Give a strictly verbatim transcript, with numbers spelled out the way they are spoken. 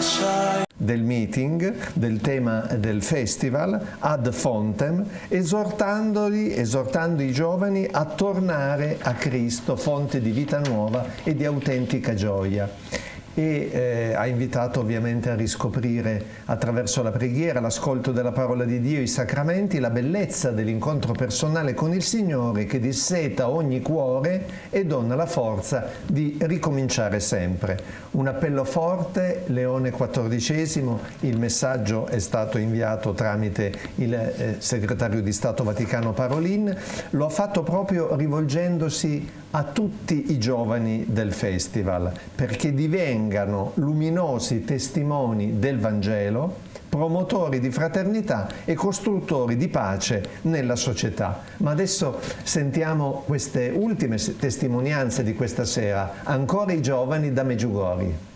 del meeting, del tema del festival, ad fontem, esortandoli, esortando i giovani a tornare a Cristo, fonte di vita nuova e di autentica gioia. E eh, ha invitato ovviamente a riscoprire attraverso la preghiera, l'ascolto della parola di Dio, i sacramenti, la bellezza dell'incontro personale con il Signore che disseta ogni cuore e dona la forza di ricominciare sempre. Un appello forte, Leone quattordicesimo, il messaggio è stato inviato tramite il eh, segretario di Stato Vaticano Parolin, lo ha fatto proprio rivolgendosi a tutti i giovani del festival, perché divengano luminosi testimoni del Vangelo, promotori di fraternità e costruttori di pace nella società. Ma adesso sentiamo queste ultime testimonianze di questa sera, ancora i giovani da Meggiugori.